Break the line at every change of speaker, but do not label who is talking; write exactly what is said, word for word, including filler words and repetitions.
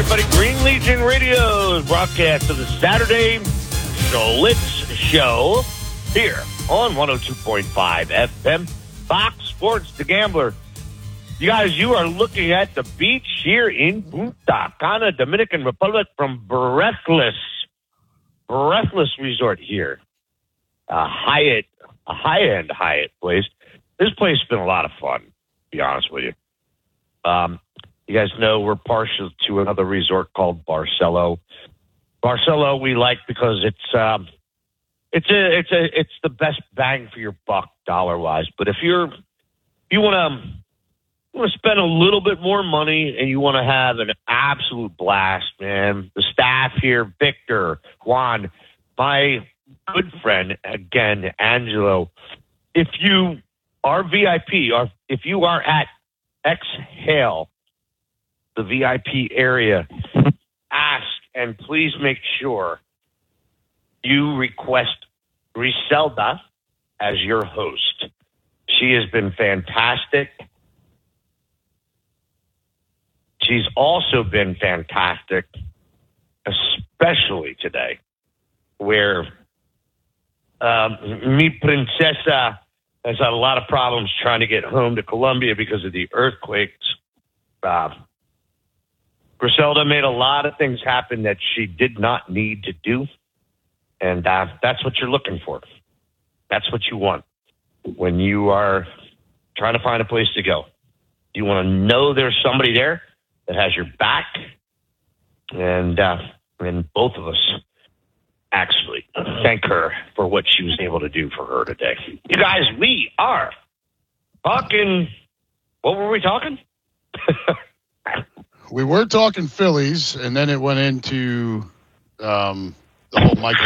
everybody. Green Legion Radio's broadcast of the Saturday Schlitz Show here on one oh two point five F M, Fox Sports The Gambler. You guys, you are looking at the beach here in Punta Cana, Dominican Republic, from Breathless. Breathless Resort here. A Hyatt, a high-end Hyatt place. This place has been a lot of fun, to be honest with you. Um, you guys know we're partial to another resort called Barcelo. Barcelo we like because it's um, it's a it's a it's the best bang for your buck dollar wise. But if you're you want to you want to spend a little bit more money and you want to have an absolute blast, man, the staff here, Victor, Juan, my good friend again, Angelo. If you are V I P, or if you are at Exhale, the V I P area, ask and please make sure you request Griselda as your host. She has been fantastic. She's also been fantastic, especially today, where um, mi princesa has had a lot of problems trying to get home to Colombia because of the earthquakes. Uh, Griselda made a lot of things happen that she did not need to do. And uh, that's what you're looking for. That's what you want when you are trying to find a place to go. You want to know there's somebody there that has your back. And, uh, and both of us actually thank her for what she was able to do for her today. You guys, we are talking. What were we talking?
We were talking Phillies, and then it went into um, the whole Michael